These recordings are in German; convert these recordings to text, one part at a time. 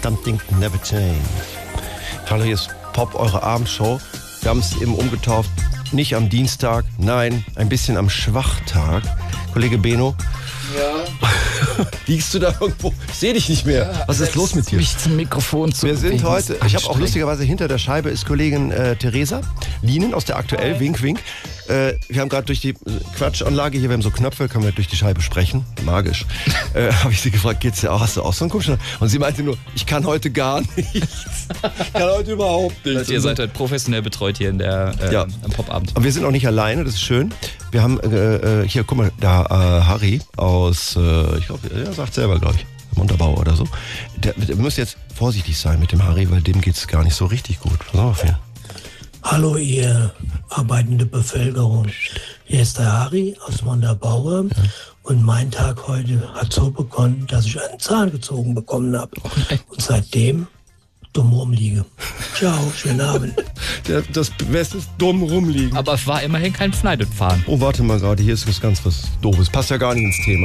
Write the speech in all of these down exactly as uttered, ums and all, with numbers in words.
Something never change. Hallo, hier ist Pop, eure Abendshow. Wir haben es eben umgetauft. Nicht am Dienstag, nein, ein bisschen am Schwachtag. Kollege Beno. Ja. Liegst du da irgendwo? Ich sehe dich nicht mehr. Ja, Was ist los mit dir? Mich zum Mikrofon zu Wir sind bewegen, heute, ist ich habe auch anstrengend. lustigerweise hinter der Scheibe ist Kollegin äh, Theresa Lienen aus der Aktuell, Wink, Wink. Äh, wir haben gerade durch die Quatschanlage hier, wir haben so Knöpfe, können wir durch die Scheibe sprechen. Magisch. äh, habe ich sie gefragt, geht's dir auch? Hast du auch so einen komischen? Und sie meinte nur, ich kann heute gar nichts. Ich kann heute überhaupt nichts. Also ihr seid halt professionell betreut hier in der, äh, Ja. am Popabend. Aber wir sind auch nicht alleine, das ist schön. Wir haben, äh, hier, guck mal, da äh, Harry aus, äh, ich glaube, er sagt selber, glaube ich, Montabaur oder so. Der, wir müssen jetzt vorsichtig sein mit dem Harry, weil dem geht's gar nicht so richtig gut. Pass auf hier. Hallo ihr arbeitende Bevölkerung. Hier ist der Harry aus Montabaur ja. Und mein Tag heute hat so begonnen, dass ich einen Zahn gezogen bekommen habe. Und seitdem dumm rumliege. Ciao, schönen Abend. Der, das Beste ist dumm rumliegen. Aber es war immerhin kein Schneidefahren. Oh, warte mal gerade, hier ist was ganz was Doofes. Passt ja gar nicht ins Thema.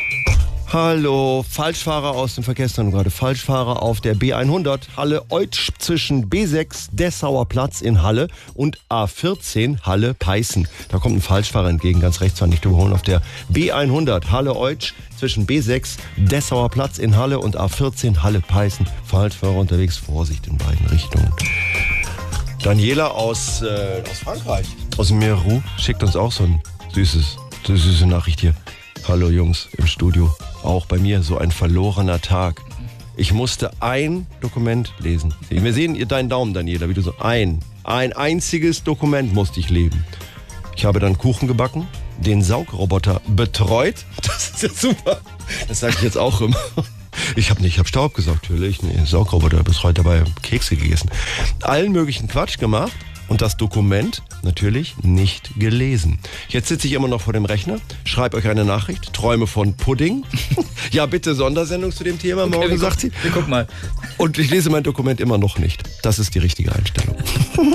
Hallo, Falschfahrer aus dem Verkehrszentrum gerade. Falschfahrer auf der B hundert, Halle-Eutsch zwischen B sechs, Dessauer Platz in Halle und A vierzehn, Halle-Peißen. Da kommt ein Falschfahrer entgegen, ganz rechts war nicht überholen. Auf der B hundert, Halle-Eutsch zwischen B sechs, Dessauer Platz in Halle und A vierzehn, Halle-Peißen. Falschfahrer unterwegs, Vorsicht in beiden Richtungen. Daniela aus, äh, aus Frankreich, aus dem Meru, schickt uns auch so ein süßes, so eine süße Nachricht hier. Hallo Jungs im Studio. Auch bei mir so ein verlorener Tag. Ich musste ein Dokument lesen. Wir sehen ihr deinen Daumen, Daniela, wie du so ein, ein einziges Dokument musste ich lesen. Ich habe dann Kuchen gebacken, den Saugroboter betreut. Das ist ja super. Das sage ich jetzt auch immer. Ich habe nicht, ich habe Staub gesaugt, natürlich. Nee, Saugroboter betreut, dabei Kekse gegessen. Allen möglichen Quatsch gemacht. Und das Dokument natürlich nicht gelesen. Jetzt sitze ich immer noch vor dem Rechner, schreibe euch eine Nachricht, träume von Pudding. Ja, bitte Sondersendung zu dem Thema, morgen, okay, sagt sie. Wir gucken mal. Und ich lese mein Dokument immer noch nicht. Das ist die richtige Einstellung.